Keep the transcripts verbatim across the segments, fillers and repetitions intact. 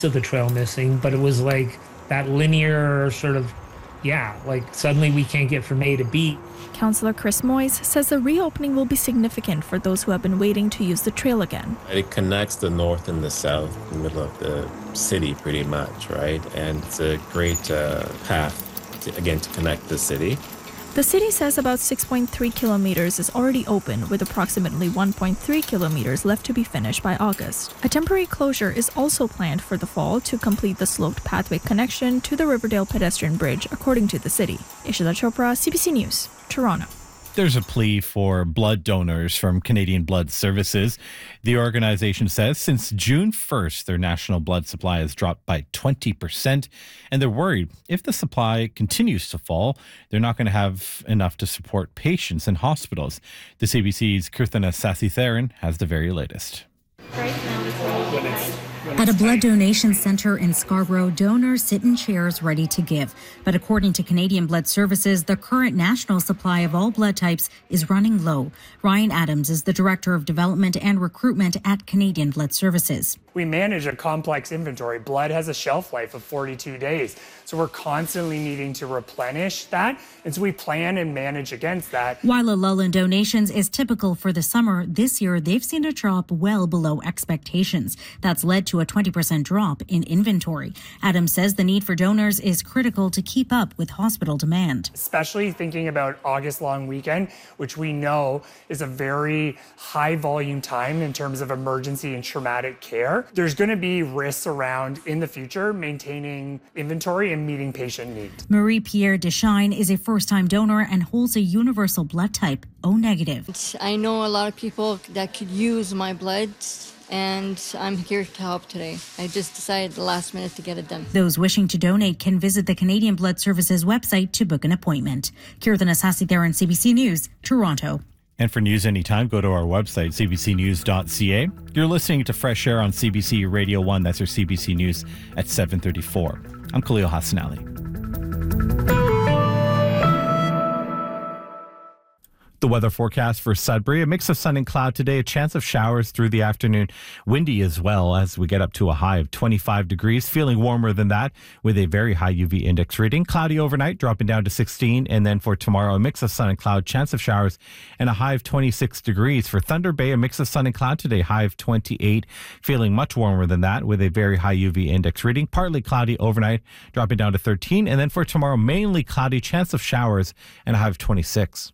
of the trail missing, but it was like that linear sort of, yeah, like suddenly we can't get from A to B. Councillor Chris Moyes says the reopening will be significant for those who have been waiting to use the trail again. It connects the north and the south in the middle of the city pretty much, right? And it's a great uh, path, to, again, to connect the city. The city says about six point three kilometers is already open, with approximately one point three kilometers left to be finished by August. A temporary closure is also planned for the fall to complete the sloped pathway connection to the Riverdale pedestrian bridge, according to the city. Ishita Chopra, C B C News, Toronto. There's a plea for blood donors from Canadian Blood Services. The organization says since June first, their national blood supply has dropped by twenty percent, and they're worried if the supply continues to fall, they're not going to have enough to support patients in hospitals. The C B C's Kirthana Sasitharan has the very latest. Right now it's At a blood donation centre in Scarborough, donors sit in chairs ready to give. But according to Canadian Blood Services, the current national supply of all blood types is running low. Ryan Adams is the Director of Development and Recruitment at Canadian Blood Services. We manage a complex inventory. Blood has a shelf life of forty-two days. So we're constantly needing to replenish that. And so we plan and manage against that. While a lull in donations is typical for the summer, this year they've seen a drop well below expectations. That's led to a twenty percent drop in inventory. Adams says the need for donors is critical to keep up with hospital demand. Especially thinking about August long weekend, which we know is a very high volume time in terms of emergency and traumatic care. There's going to be risks around in the future maintaining inventory and meeting patient needs. Marie-Pierre Deschines is a first-time donor and holds a universal blood type, O negative. I know a lot of people that could use my blood, and I'm here to help today. I just decided the last minute to get it done. Those wishing to donate can visit the Canadian Blood Services website to book an appointment. Kirthana Sasitharan, C B C News, Toronto. And for news anytime, go to our website, c b c news dot c a. You're listening to Fresh Air on C B C Radio one. That's our C B C News at seven thirty-four. I'm Khalil Hassan Ali. The weather forecast for Sudbury, a mix of sun and cloud today, a chance of showers through the afternoon. Windy as well as we get up to a high of twenty-five degrees, feeling warmer than that with a very high U V index reading. Cloudy overnight, dropping down to sixteen. And then for tomorrow, a mix of sun and cloud, chance of showers, and a high of twenty-six degrees. For Thunder Bay, a mix of sun and cloud today, high of twenty-eight, feeling much warmer than that with a very high U V index reading. Partly cloudy overnight, dropping down to thirteen. And then for tomorrow, mainly cloudy, chance of showers, and a high of twenty-six.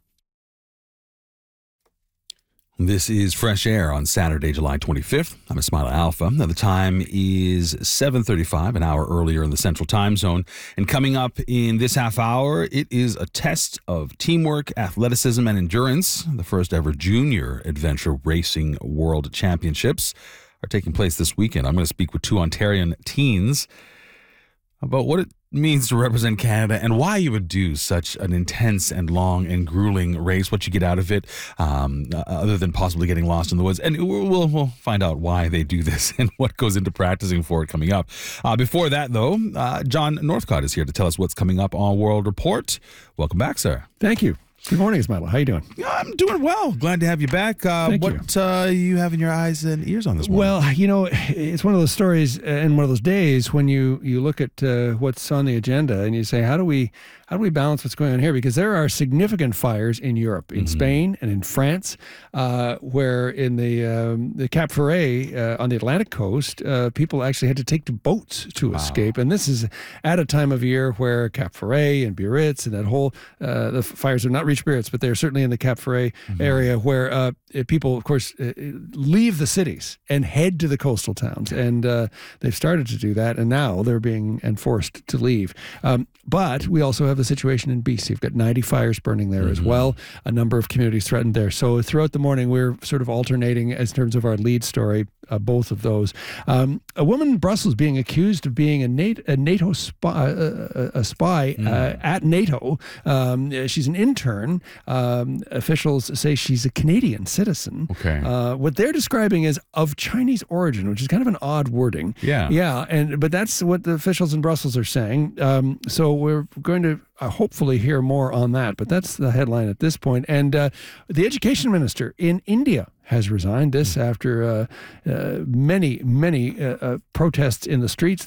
This is Fresh Air on Saturday, July twenty-fifth. I'm Ismaila Alpha. Now the time is seven thirty-five, an hour earlier in the Central Time Zone. And coming up in this half hour, it is a test of teamwork, athleticism, and endurance. The first ever Junior Adventure Racing World Championships are taking place this weekend. I'm going to speak with two Ontarian teens about what it means to represent Canada and why you would do such an intense and long and grueling race, what you get out of it, um, uh, other than possibly getting lost in the woods. And we'll, we'll find out why they do this and what goes into practicing for it coming up. Uh, before that, though, uh, John Northcott is here to tell us what's coming up on World Report. Welcome back, sir. Thank you. Good morning, Ismaila. How you doing? I'm doing well. Glad to have you back. Uh, Thank what you. Uh, you have in your eyes and ears on this morning? Well, you know, it's one of those stories and one of those days when you, you look at uh, what's on the agenda and you say, how do we how do we balance what's going on here? Because there are significant fires in Europe, in mm-hmm. Spain and in France, uh, where in the um, the Cap Ferret uh, on the Atlantic coast, uh, people actually had to take to boats to wow. escape. And this is at a time of year where Cap Ferret and Biarritz and that whole uh, the fires have not reached Biarritz, but they're certainly in the Cap Ferret mm-hmm. area where uh, people, of course, uh, leave the cities and head to the coastal towns. And uh, they've started to do that, and now they're being enforced to leave. Um, but we also have the situation in B C. We've got ninety fires burning there mm-hmm. as well. A number of communities threatened there. So throughout the morning, we're sort of alternating as terms of our lead story, uh, both of those. Um, a woman in Brussels being accused of being a NATO, a NATO spy, uh, a spy mm. uh, at NATO. Um, she's an intern. Um, officials say she's a Canadian citizen. Okay. Uh, what they're describing is of Chinese origin, which is kind of an odd wording. Yeah. Yeah. And but that's what the officials in Brussels are saying. Um, so we're going to uh, hopefully hear more on that. But that's the headline at this point. And uh, the education minister in India has resigned. This after uh, uh, many, many uh, uh, protests in the streets